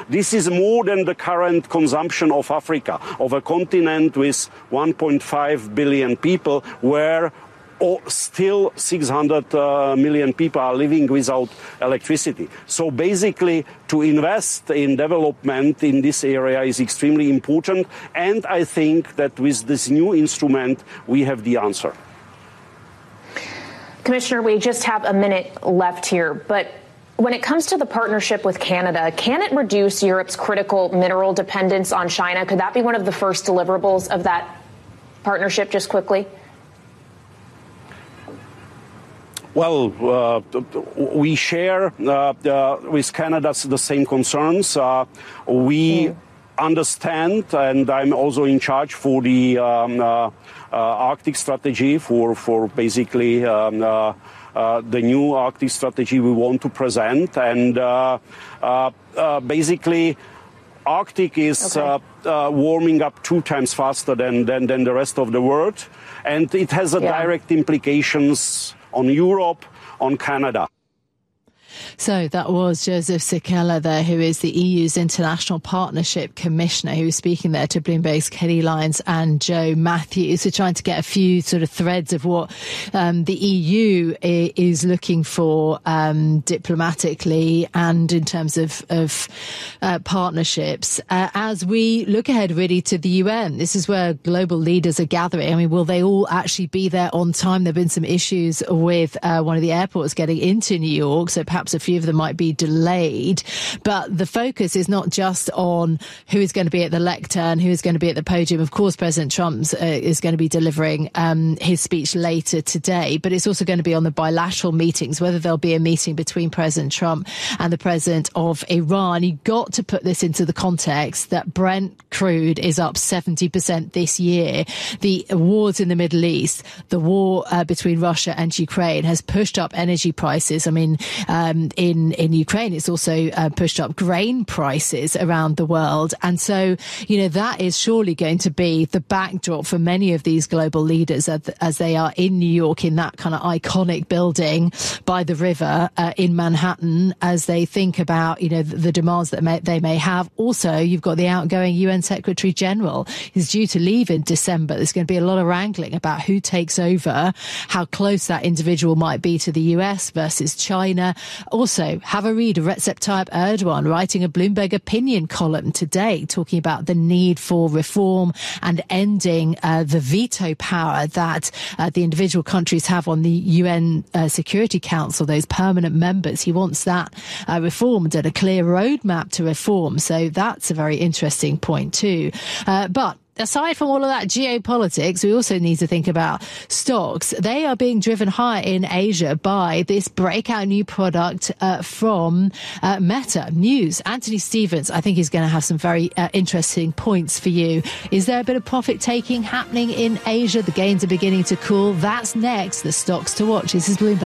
This is more than the current consumption of Africa, of a continent with 1.5 billion people, where still 600 million people are living without electricity. So basically, to invest in development in this area is extremely important. And I think that with this new instrument, we have the answer. Commissioner, we just have a minute left here, but when it comes to the partnership with Canada, can it reduce Europe's critical mineral dependence on China? Could that be one of the first deliverables of that partnership, just quickly? Well, we share with Canada the same concerns. We understand, and I'm also in charge for the Arctic strategy, for basically the new Arctic strategy we want to present. And basically, Arctic is warming up 2 times faster than the rest of the world. And it has a direct implications on Europe, on Canada. So that was Joseph Sikela there, who is the EU's International Partnership Commissioner, who was speaking there to Bloomberg's Kelly Lyons and Joe Matthews. We're trying to get a few sort of threads of what the EU is looking for diplomatically and in terms of partnerships. As we look ahead really to the UN, this is where global leaders are gathering. I mean, will they all actually be there on time? There have been some issues with one of the airports getting into New York, so perhaps a few of them might be delayed. But the focus is not just on who is going to be at the lectern, who is going to be at the podium. Of course, President Trump is going to be delivering his speech later today, but it's also going to be on the bilateral meetings, whether there'll be a meeting between President Trump and the president of Iran. You've got to put this into the context that Brent crude is up 70% this year. The wars in the Middle East, the war between Russia and Ukraine has pushed up energy prices. I mean, in Ukraine, it's also pushed up grain prices around the world. And so, you know, that is surely going to be the backdrop for many of these global leaders as they are in New York, in that kind of iconic building by the river in Manhattan, as they think about, you know, the demands that they may have. Also, you've got the outgoing UN Secretary General who's due to leave in December. There's going to be a lot of wrangling about who takes over, how close that individual might be to the US versus China. Also, have a read of Recep Tayyip Erdogan writing a Bloomberg opinion column today talking about the need for reform and ending the veto power that the individual countries have on the UN Security Council, those permanent members. He wants that reformed and a clear roadmap to reform. So that's a very interesting point too. But aside from all of that geopolitics, we also need to think about stocks. They are being driven higher in Asia by this breakout new product from Meta News. Anthony Stevens, I think, is going to have some very interesting points for you. Is there a bit of profit taking happening in Asia? The gains are beginning to cool. That's next. The stocks to watch. This is Bloomberg.